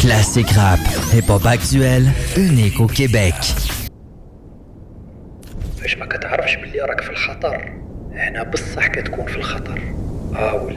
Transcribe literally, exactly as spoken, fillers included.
Classique rap, hip-hop actuel, unique au Québec. فاش ما كتعرفش باللي راك في الخطر هنا بصح كتكون في الخطر. اه